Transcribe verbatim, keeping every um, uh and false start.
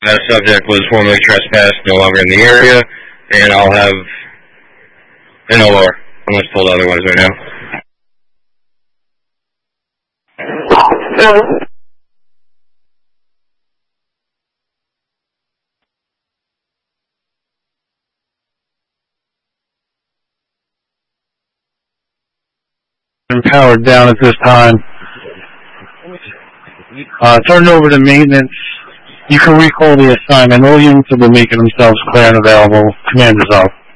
that subject was formerly trespassed, no longer in the area, and I'll have an O R, unless told otherwise right now. Powered down at this time. Uh, turn over to maintenance. You can recall the assignment. All units have been making themselves clear and available. Commander's off.